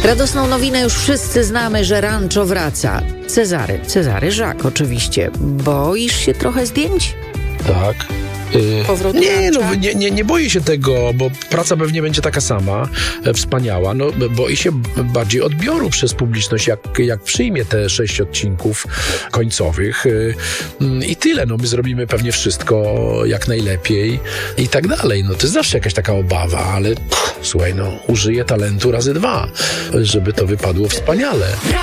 Radosną nowinę już wszyscy znamy, że Rancho wraca. Cezary Żak oczywiście. Boisz się trochę zdjęć? Tak. Powrót Nie boję się tego, bo praca pewnie będzie taka sama, wspaniała. No, boję się bardziej odbioru przez publiczność, jak przyjmie te 6 odcinków końcowych. I tyle. No, my zrobimy pewnie wszystko jak najlepiej i tak dalej. No, to jest zawsze jakaś taka obawa, ale słuchaj, użyję talentu razy 2, żeby to wypadło wspaniale.